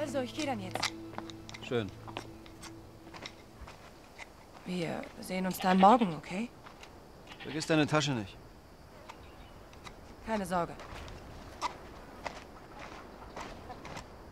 Also, ich gehe dann jetzt. Schön. Wir sehen uns dann morgen, okay? Vergiss deine Tasche nicht. Keine Sorge.